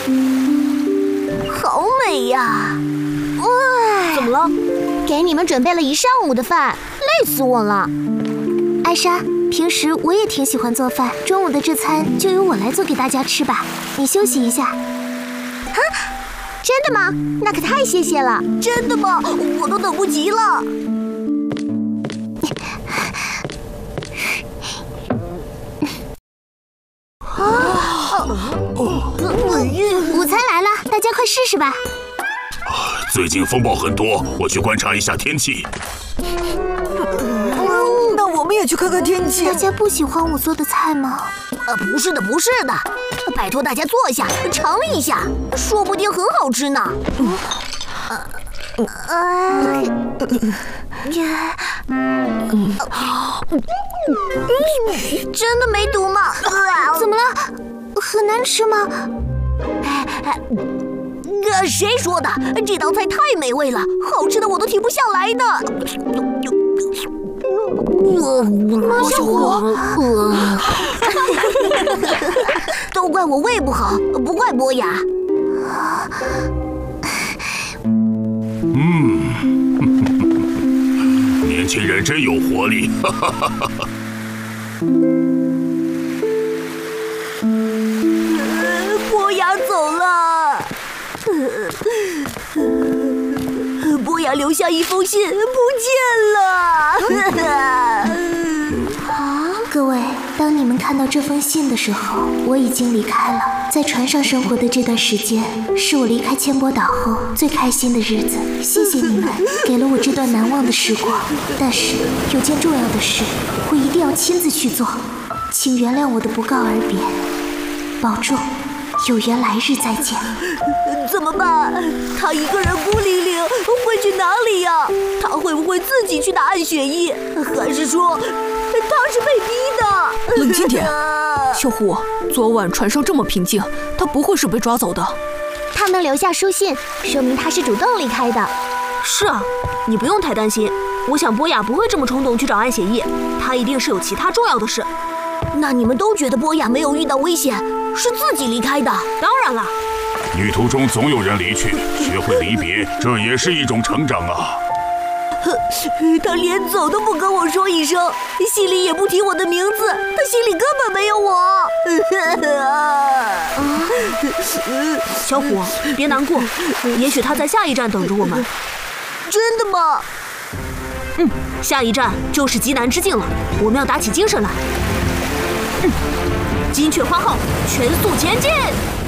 好美呀！哇， 怎么了？ 给你们准备了一上午的饭，累死我了。艾莎，平时我也挺喜欢做饭，中午的这餐就由我来做给大家吃吧。你休息一下。啊，真的吗？那可太谢谢了。真的吗？我都等不及了。午餐来了，大家快试试吧。 最近风暴很多，我去观察一下天气。 那我们也去看看天气。 大家不喜欢我做的菜吗？不是的，不是的，拜托大家坐下，尝一下，说不定很好吃呢。真的没毒吗？怎么了？很难吃吗？谁说的？这道菜太美味了，好吃的我都停不下来呢。马小虎，都怪我胃不好，不怪波雅。 年轻人真有活力。 波雅走了。波雅留下一封信，不见了。各位，当你们看到这封信的时候，我已经离开了。在船上生活的这段时间，是我离开千波岛后最开心的日子。谢谢你们，给了我这段难忘的时光。但是有件重要的事，我一定要亲自去做，请原谅我的不告而别。保重，有缘来日再见。怎么办？他一个人孤零零会去哪里呀？他会不会自己去打暗血液，还是说他是被逼的？ 冷静点，小虎，昨晚船上这么平静，他不会是被抓走的。 他能留下书信，说明他是主动离开的。 是啊，你不用太担心。我想波雅不会这么冲动去找暗血液，他一定是有其他重要的事。 那你们都觉得波雅没有遇到危险，是自己离开的？ 当然了。 旅途中总有人离去，学会离别，这也是一种成长啊。 他连走都不跟我说一声，信里也不提我的名字，他心里根本没有我。 小虎，别难过，也许他在下一站等着我们。 真的吗？ 下一站就是极南之境了，我们要打起精神来。金雀花号，全速前进！